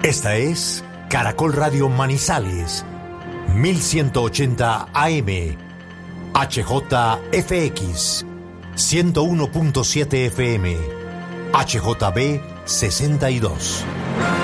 Esta es Caracol Radio Manizales, 1180 AM, HJFX, 101.7 FM, HJB 62.